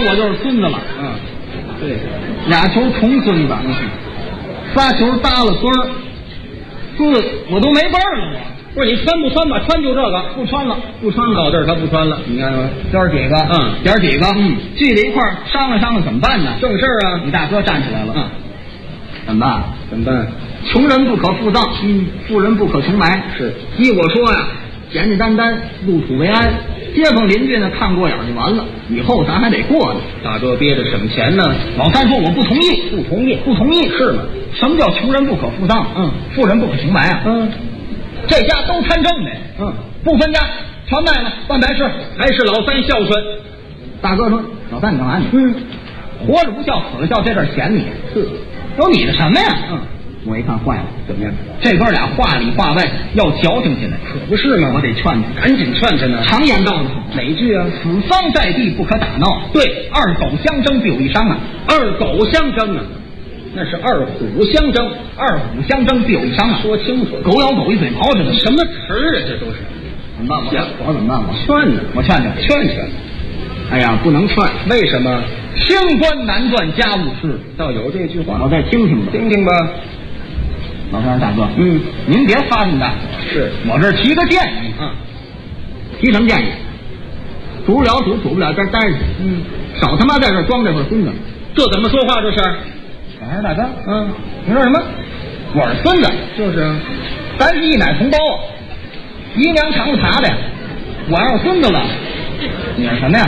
我就是孙子了。 嗯，对， 俩球重孙子，仨球搭了孙儿，4我都没辈儿了我。 不是你穿不穿吧？穿就这个， 不穿了，不穿了。 到这儿他不穿了，你看吗？ 哥儿几个，姐儿几个，聚在一块儿商量商量怎么办呢？ 正事儿啊！ 你大哥站起来了，怎么办？ 怎么办？ 穷人不可腹葬，富人不可穷埋。 是， 依我说呀，简简单单，入土为安，街坊邻居呢看过眼就完了，以后咱还得过呢。 大哥憋着省钱呢。 老三说我不同意，不同意，不同意，是吗？什么叫穷人不可腹葬？富人不可穷埋啊。这家都参政的，不分家，全卖了，办白事， 还是老三孝顺。 大哥说：“老三，你干嘛你？活着不孝，死了孝，在这儿嫌你是有你的什么呀？”我一看坏了， 怎么样？ 这哥俩话里话外要矫情起来， 可不是吗？ 我得劝劝， 赶紧劝劝呢。 常言道得好， 哪句啊？ 死丧在地不可打闹。 对， 二狗相争必有一伤啊！ 二狗相争啊！那是二虎相争， 二虎相争必有一伤啊！ 说清楚， 狗咬狗一嘴毛，这都什么词儿啊？这都是怎么办？我怎么办？我劝呢， 我劝劝， 劝劝。 哎呀，不能劝， 为什么？ 清官难断家务事， 倒有这句话。 我再听听吧， 听听吧。 老三大哥，您别发这么大， 是我这儿提个建议提什么建议？煮不了煮，煮不了这儿待着，少他妈在这儿装这份孙子。 这怎么说话？这是？ 老三大哥，你说什么？我是孙子， 就是啊， 咱是一奶同胞啊，姨娘尝茶的呀。我要是孙子了，你是什么呀？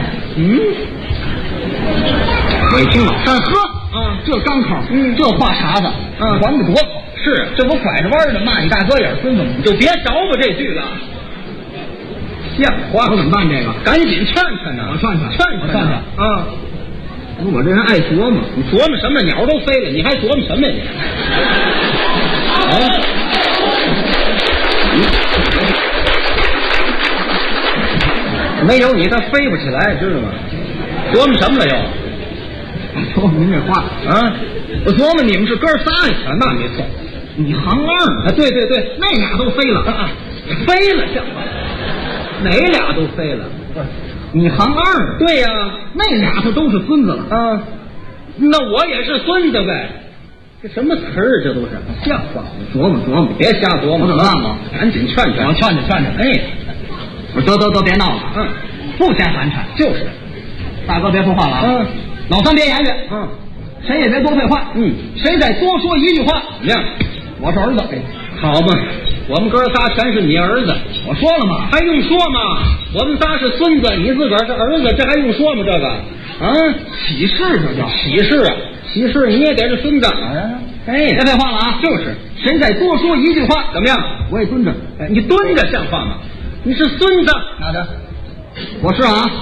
我一听老三这刚口，这话茬子，传的多好。 是， 这不拐着弯的骂你大哥也是孙子吗？ 你就别找我这句了。像话！ 我怎么办这个？ 赶紧劝劝呢！ 我劝劝啊！ 我这人爱琢磨， 你琢磨什么？鸟都飞了，你还琢磨什么呀你？没有你，它飞不起来，知道吗？琢磨什么了又？ 琢磨您这话我琢磨你们是哥仨呀，全骂你错。 你行二对对对， 那俩都飞了飞了，像话？哪俩都飞了？ 不是，你行二对呀， 那俩他都是孙子了那我也是孙子呗。这什么词儿？这都是像话？ 琢磨， 别瞎琢磨。 我怎么办吧？ 赶紧劝劝。 我劝劝。我说得别闹了。不嫌寒碜。 就是。 大哥别说话了老三别言语。谁也别多废话。谁再多说一句话， 怎么样？ 我是儿子。 好嘛，我们哥仨全是你儿子。 我说了嘛， 还用说吗？我们仨是孙子，你自个儿是儿子，这还用说吗？这个喜事这叫喜事啊！喜事你也得是孙子。 别废话了就是， 谁再多说一句话， 怎么样？ 我也蹲着。 你蹲着像话吗？你是孙子。 哪的？我是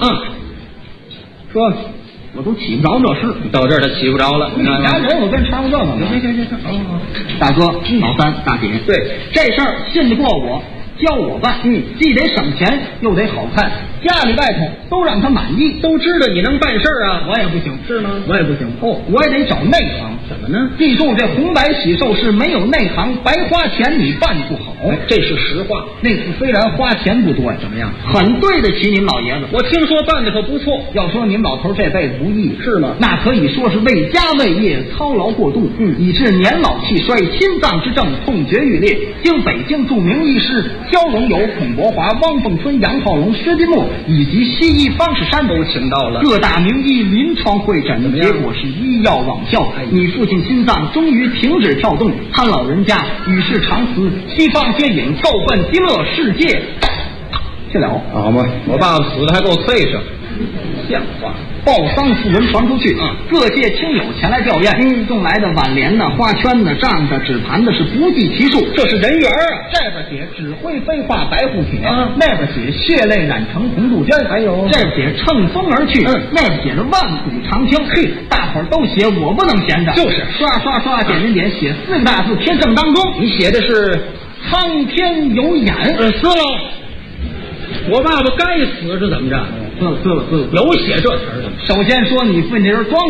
说我都起不着这事， 到这儿他起不着了。 你家人我跟掺和这个吗？ 行。 大哥、老三、大姐， 对这事儿信得过我，教我办。既得省钱，又得好看，家里外头都让他满意， 都知道你能办事儿啊。 我也不行， 是吗？ 我也不行。我也得找内行。 怎么呢？ 记住，这红白喜寿是没有内行，白花钱你办不好。 这是实话。 那次虽然花钱不多， 怎么样？ 很对得起您老爷子。 我听说办的可不错。 要说您老头这辈子不易， 是吗？ 那可以说是为家为业操劳过度，以致年老气衰，心脏之症痛绝欲裂。经北京著名医师焦荣友、孔国华、汪凤春、杨浩龙、薛金木以及西医方士山都请到了， 各大名医临床会诊，结果是医药网效。你父亲心脏终于停止跳动，他老人家与世长辞，西方接引，够奔极乐世界去了。 好嘛，我爸爸死的还够脆生，像话。 报丧讣文传出去各界亲友前来吊唁，送来的挽联呢、花圈呢、帐子、纸盘的是不计其数。 这是人缘啊！ 这边写只会飞画白虎帖，那边写血泪染成红杜鹃， 还有这边写乘风而去，那边写着万古长青。大伙儿都写，我不能闲着， 就是刷刷刷点人点，写4个大字贴正当中。 你写的是苍天有眼， 死了。我爸爸该死是怎么着？ 死了， 有写这词儿的。 首先说你父亲这人装